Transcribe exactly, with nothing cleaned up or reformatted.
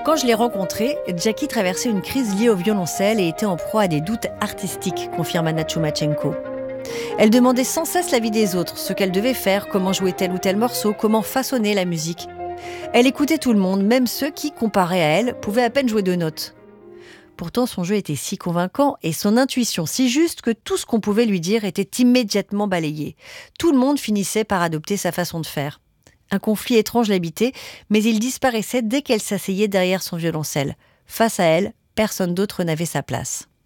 Quand je l'ai rencontrée, Jackie traversait une crise liée au violoncelle et était en proie à des doutes artistiques, confirme Anna Tchoumachenko. Elle demandait sans cesse l'avis des autres, ce qu'elle devait faire, comment jouer tel ou tel morceau, comment façonner la musique. Elle écoutait tout le monde, même ceux qui, comparés à elle, pouvaient à peine jouer deux notes. Pourtant, son jeu était si convaincant et son intuition si juste que tout ce qu'on pouvait lui dire était immédiatement balayé. Tout le monde finissait par adopter sa façon de faire. Un conflit étrange l'habitait, mais il disparaissait dès qu'elle s'asseyait derrière son violoncelle. Face à elle, personne d'autre n'avait sa place.